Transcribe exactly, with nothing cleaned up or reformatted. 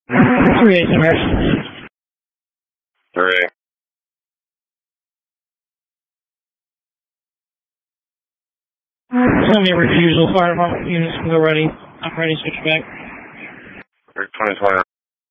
three eight, America. Three. Send me a refusal. Fire department units can go ready. I'm ready. Switch back. twenty twenty.